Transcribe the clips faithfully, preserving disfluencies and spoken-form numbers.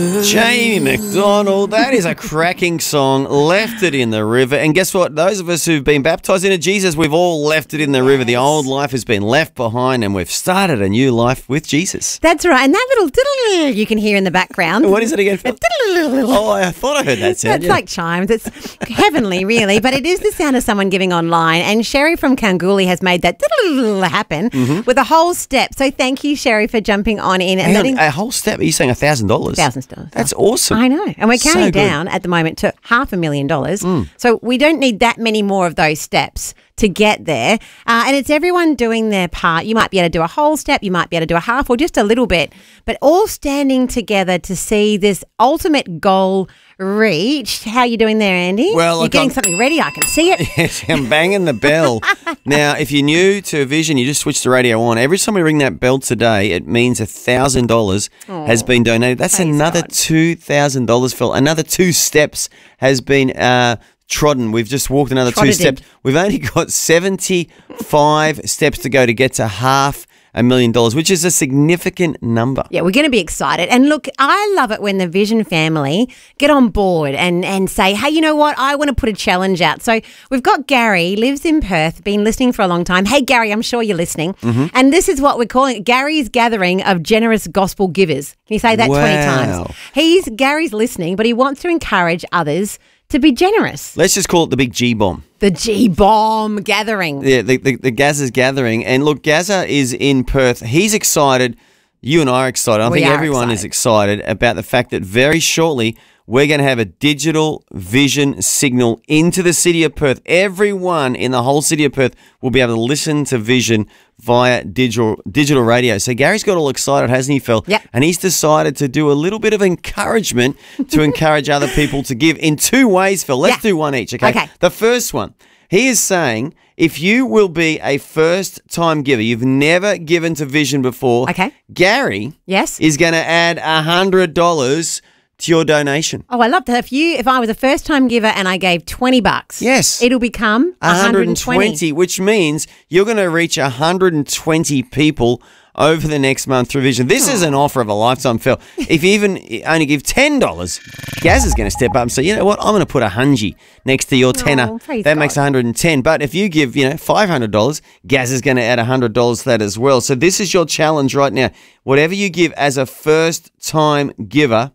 Jamie McDonald, that is a cracking song. Left it in the river. And guess what? Those of us who've been baptised into Jesus, we've all left it in the yes. river. The old life has been left behind and we've started a new life with Jesus. That's right. And that little diddle you can hear in the background. What is it again? Oh, I thought I heard that sound. It's yeah. like chimes. It's heavenly, really. But it is the sound of someone giving online. And Sherry from Kalgoorlie has made that diddle happen mm-hmm. with a whole step. So thank you, Sherry, for jumping on in. And letting... A whole step? Are you saying one thousand dollars? one thousand dollars. That's awesome. I know. And we're counting so down at the moment to half a million dollars. Mm. So we don't need that many more of those steps to get there. Uh, and it's everyone doing their part. You might be able to do a whole step, you might be able to do a half or just a little bit, but all standing together to see this ultimate goal reached. How are you doing there, Andy? Well, You're look, getting I'm, something ready. I can see it. Yes, I'm banging the bell. Now, if you're new to Vision, you just switch the radio on. Every time we ring that bell today, it means one thousand dollars has been donated. That's another God. two thousand dollars, Phil. Another two steps has been uh, trodden. We've just walked another Trotted two steps. in. We've only got seventy-five steps to go to get to half a million dollars, which is a significant number. Yeah, we're going to be excited. And look, I love it when the Vision family get on board and, and say, hey, you know what? I want to put a challenge out. So we've got Gary, lives in Perth, been listening for a long time. Hey, Gary, I'm sure you're listening. Mm-hmm. And this is what we're calling it, Gary's Gathering of Generous Gospel Givers. Can you say that wow. twenty times? He's Gary's listening, but he wants to encourage others to be generous. Let's just call it the big G-bomb. The G-bomb gathering. Yeah, the, the, the Gazza's gathering. And look, Gazza is in Perth. He's excited. You and I are excited. I we think are everyone excited. is excited about the fact that very shortly we're going to have a digital vision signal into the city of Perth. Everyone in the whole city of Perth will be able to listen to Vision via digital digital radio. So Gary's got all excited, hasn't he, Phil? Yep. And he's decided to do a little bit of encouragement to encourage other people to give in two ways, Phil. Let's yeah. do one each, okay? Okay. The first one, he is saying if you will be a first-time giver, you've never given to Vision before, okay. Gary yes. is going to add one hundred dollars to your donation. Oh, I love that. If you, if I was a first-time giver and I gave twenty bucks, yes, it'll become one hundred twenty. one hundred twenty, which means you're going to reach one hundred twenty people over the next month through Vision. This oh. is an offer of a lifetime, Phil. If you even only give ten dollars, Gaz is going to step up and say, you know what, I'm going to put a hungy next to your tenner. Oh, that God. makes one hundred ten. But if you give, you know, five hundred dollars, Gaz is going to add one hundred dollars to that as well. So this is your challenge right now. Whatever you give as a first-time giver,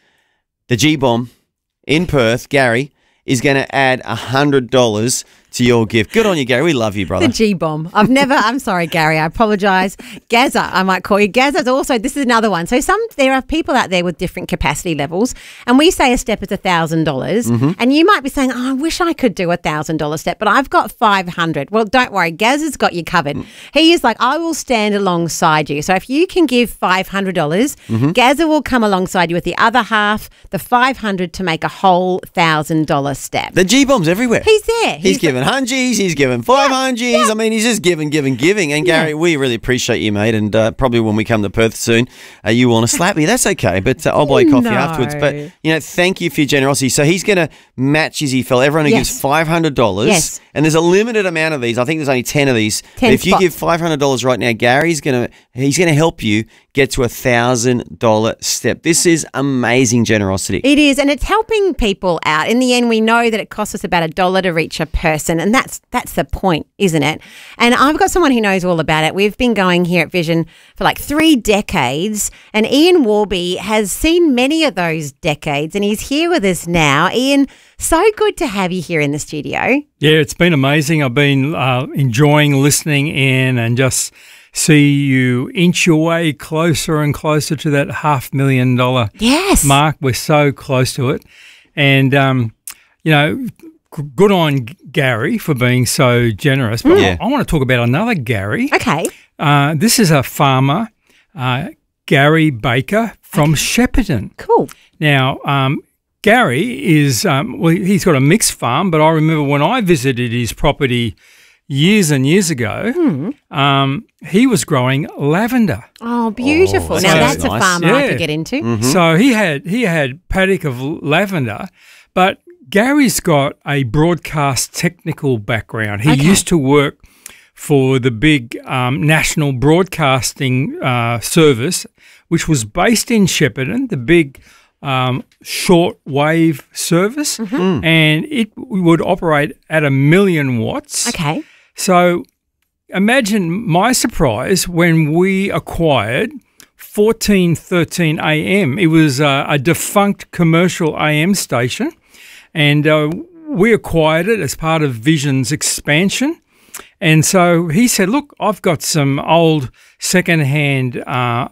the G-bomb in Perth, Gary, is going to add one hundred dollars to your gift. Good on you, Gary. We love you, brother. The G-bomb. I've never, I'm sorry, Gary. I apologise. Gazza, I might call you. Gazza's also, this is another one. So some, there are people out there with different capacity levels, and we say a step is one thousand dollars, mm-hmm. and you might be saying, oh, I wish I could do a one thousand dollars step, but I've got five hundred. Well, don't worry. Gazza's got you covered. Mm. He is like, I will stand alongside you. So if you can give five hundred dollars, mm-hmm. Gazza will come alongside you with the other half, the five hundred, to make a whole one thousand dollars step. The G-bomb's everywhere. He's there. He's, he's giving like, hungies. He's giving five yeah, hungies. yeah. I mean, he's just giving, giving, giving. And Gary, yeah. we really appreciate you, mate. And uh, probably when we come to Perth soon, uh, you want to slap me. That's okay. But uh, I'll buy you coffee no. afterwards. But, you know, thank you for your generosity. So he's going to match, as he fell, everyone who yes. gives five hundred dollars. Yes. And there's a limited amount of these. I think there's only ten of these. ten but if you spots. give five hundred dollars right now, Gary's going to he's going to help you get to a one thousand dollars step. This is amazing generosity. It is, and it's helping people out. In the end, we know that it costs us about a dollar to reach a person, and that's that's the point, isn't it? And I've got someone who knows all about it. We've been going here at Vision for like three decades, and Ian Warby has seen many of those decades, and he's here with us now. Ian, so good to have you here in the studio. Yeah, it's been amazing. I've been uh, enjoying listening in and just see you inch your way closer and closer to that half million dollar yes. mark. We're so close to it. And, um, you know, g- good on Gary for being so generous. But yeah. I, I want to talk about another Gary. Okay. Uh, this is a farmer, uh, Gary Baker from okay. Shepparton. Cool. Now, um, Gary is, um, well, he's got a mixed farm, but I remember when I visited his property years and years ago, mm. um, he was growing lavender. Oh, beautiful. Oh, now, that's that's nice. a farmer yeah. I could get into. Mm-hmm. So he had he had paddock of lavender, but Gary's got a broadcast technical background. He okay. used to work for the big um, national broadcasting uh, service, which was based in Shepparton, the big um, short wave service, Mm-hmm. and it would operate at a million watts. Okay. So imagine my surprise when we acquired fourteen thirteen A M. It was uh, a defunct commercial A M station, and uh, we acquired it as part of Vision's expansion. And so he said, look, I've got some old second-hand uh,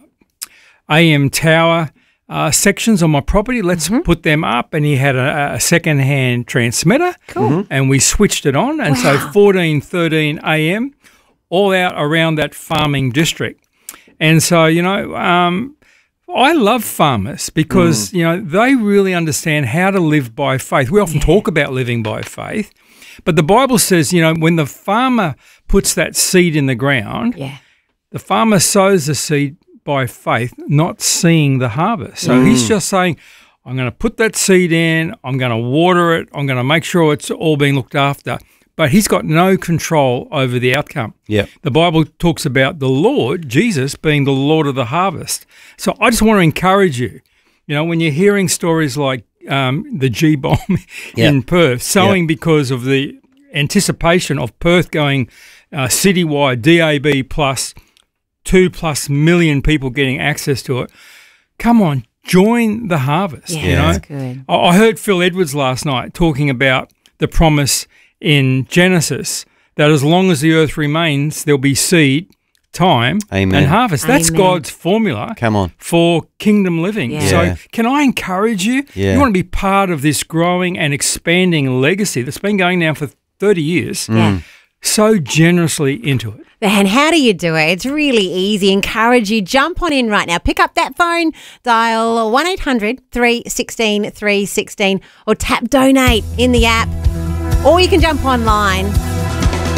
A M tower uh, sections on my property. Let's Mm-hmm. put them up. And he had a, a second-hand transmitter. Cool. And we switched it on. And so fourteen thirteen A M, all out around that farming district. And so, you know, um, I love farmers because, you know, they really understand how to live by faith. We often talk about living by faith. But the Bible says, you know, when the farmer puts that seed in the ground, Yeah. the farmer sows the seed by faith, not seeing the harvest. So he's just saying, I'm going to put that seed in, I'm going to water it, I'm going to make sure it's all being looked after. But he's got no control over the outcome. Yeah. The Bible talks about the Lord, Jesus, being the Lord of the harvest. So I just want to encourage you, you know, when you're hearing stories like um, the G-bomb Yeah. in Perth, sowing because of the anticipation of Perth going uh, citywide, D A B plus, two plus million people getting access to it. Come on, join the harvest. Yeah, you know? that's good. I I heard Phil Edwards last night talking about the promise in Genesis that as long as the earth remains, there'll be seed, time, Amen. and harvest. That's Amen. God's formula Come on. for kingdom living. Yeah. So Yeah. can I encourage you? Yeah. You want to be part of this growing and expanding legacy that's been going now for thirty years. Yeah. So generously into it. And how do you do it? It's really easy. Encourage you. Jump on in right now. Pick up that phone, dial one eight hundred three one six three one six or tap donate in the app. Or you can jump online